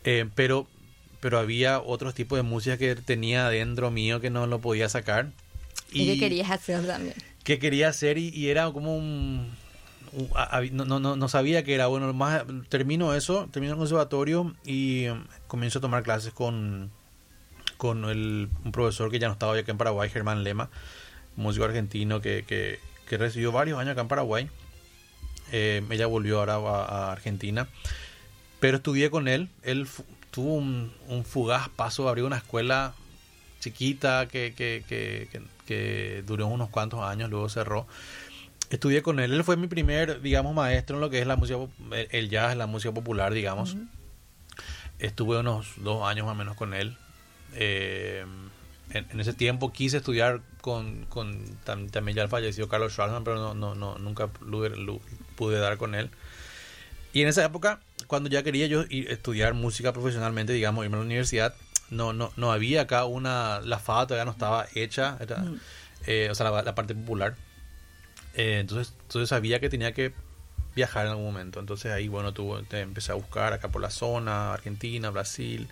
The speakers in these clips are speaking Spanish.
Pero había otros tipos de música que tenía dentro mío que no lo podía sacar. ¿Y qué querías hacer también? Que quería hacer y era como no sabía qué era. Bueno, más termino el conservatorio y comienzo a tomar clases con un profesor que ya no estaba acá en Paraguay, Germán Lema, músico argentino que residió varios años acá en Paraguay. Ella volvió ahora a Argentina, pero estudié con él. Él tuvo un fugaz paso de abrir una escuela chiquita que duró unos cuantos años, luego cerró. Estudié con él. Él fue mi primer, digamos, maestro en lo que es la música, el jazz, la música popular, digamos. Uh-huh. Estuve unos 2 años más o menos con él. En ese tiempo quise estudiar también ya el fallecido Carlos Schwarzman, pero nunca pude dar con él. Y en esa época, cuando ya quería yo estudiar música profesionalmente, digamos, irme a la universidad, no había acá la FAA todavía no estaba hecha, o sea, la parte popular. Entonces sabía que tenía que viajar en algún momento. Entonces ahí, bueno, empecé a buscar acá por la zona, Argentina, Brasil.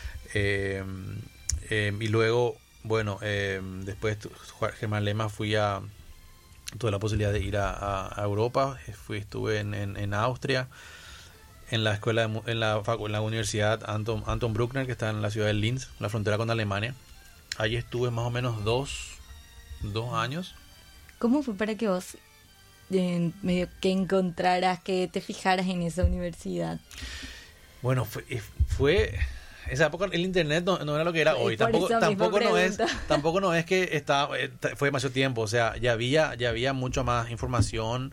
Y luego, bueno, después Germán Lema tuve la posibilidad de ir a Europa. Estuve en Austria, en la escuela en la universidad Anton Bruckner, que está en la ciudad de Linz, en la frontera con Alemania. Allí estuve más o menos dos años. ¿Cómo fue para que vos medio que encontraras, que te fijaras en esa universidad? Bueno, fue esa época el internet no era lo que era hoy. Tampoco no es que fue demasiado tiempo. O sea, ya había mucho más información.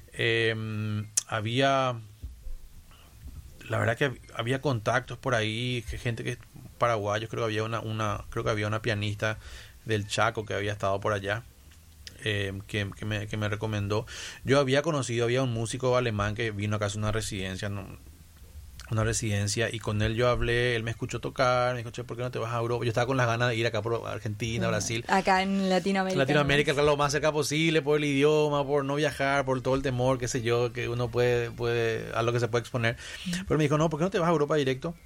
La verdad que había contactos por ahí, gente que paraguayos. Creo que había una pianista del Chaco que había estado por allá. Que me recomendó. Yo había un músico alemán que vino acá a hacer una residencia, y con él yo hablé. Él me escuchó tocar, me dijo, ¿por qué no te vas a Europa? Yo estaba con las ganas de ir acá por Argentina, Brasil. Acá en Latinoamérica. Lo más cerca posible, por el idioma, por no viajar, por todo el temor, qué sé yo, que uno puede a lo que se puede exponer. Pero me dijo, no, ¿por qué no te vas a Europa directo?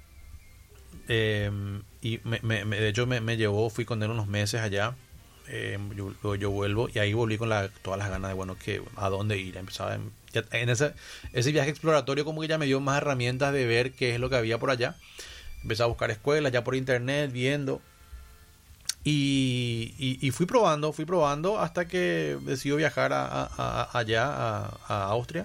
Y de hecho me llevó, fui con él unos meses allá. Yo vuelvo y ahí volví con todas las ganas de, bueno, a dónde ir. Empezaba en ese viaje exploratorio, como que ya me dio más herramientas de ver qué es lo que había por allá. Empecé a buscar escuelas ya por internet, viendo, y fui probando hasta que decidí viajar allá a Austria.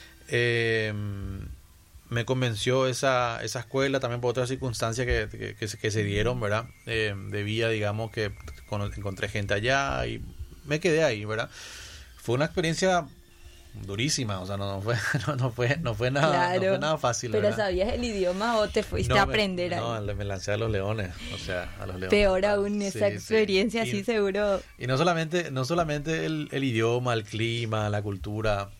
Me convenció esa escuela también por otras circunstancias que se dieron, ¿verdad? Debía, digamos, que encontré gente allá y me quedé ahí, ¿verdad? Fue una experiencia durísima, o sea, no fue nada, claro, no fue nada fácil. ¿Pero ¿verdad? sabías el idioma o te fuiste a aprender ahí? No, me lancé a los leones, Peor aún, esa experiencia, sí, seguro. Y no solamente el idioma, el clima, la cultura,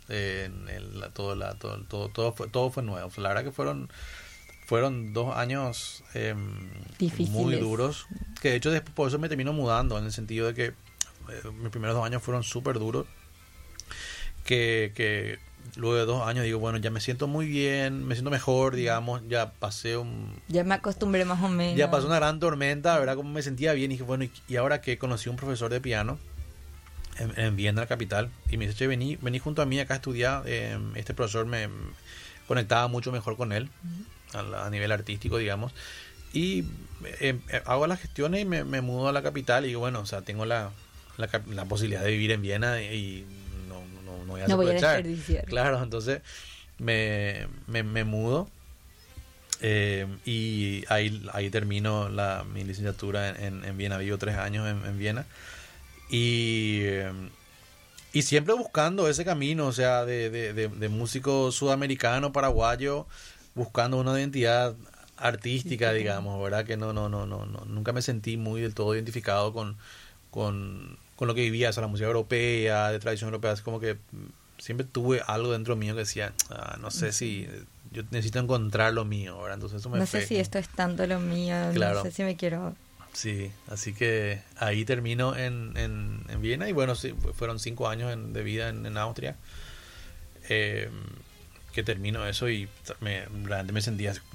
todo fue nuevo. La verdad que fueron 2 años difíciles, muy duros, que de hecho después por eso me termino mudando, en el sentido de que mis primeros 2 años fueron súper duros, que luego de 2 años digo, bueno, ya me siento muy bien, me siento mejor, digamos, ya me acostumbré más o menos. Ya pasó una gran tormenta, ¿verdad? Como me sentía bien, y dije, bueno, y ahora que conocí a un profesor de piano en Viena, la capital, y me dice, che, vení junto a mí acá a estudiar. Este profesor me conectaba mucho mejor con él, a nivel artístico, digamos, y hago las gestiones y me mudo a la capital, y digo, bueno, o sea, tengo la posibilidad de vivir en Viena y no voy a desperdiciar. Claro, entonces me mudo, y ahí termino mi licenciatura en Viena. Vivo 3 años en Viena, y siempre buscando ese camino, o sea, de músico sudamericano, paraguayo, buscando una identidad artística, digamos, ¿verdad? Que nunca me sentí muy del todo identificado con lo que vivía, o sea, la música europea, de tradición europea. Es como que siempre tuve algo dentro mío que decía, no sé si yo necesito encontrar lo mío, ¿verdad? Entonces eso no sé si esto es tanto lo mío, claro. No sé si me quiero... Sí, así que ahí termino en Viena, y bueno, sí, fueron 5 años de vida en Austria, que termino eso, y realmente me sentía